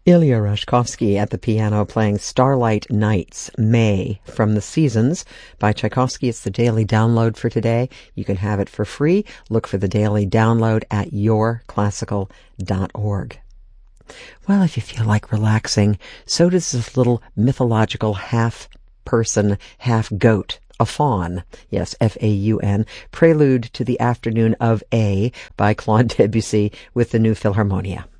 Ilya Rashkovsky at the piano playing Starlight Nights, May, from The Seasons by Tchaikovsky. It's the daily download for today. You can have it for free. Look for the daily download at yourclassical.org. Well, if you feel like relaxing, so does this little mythological half-person, half-goat, a faun. Yes, F-A-U-N, Prelude to the Afternoon of A by Claude Debussy with the New Philharmonia.